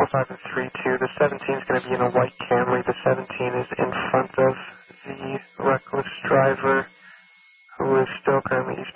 5 and 3-2. The 17 is going to be in a white Camry. The 17 is in front of the reckless driver who is still currently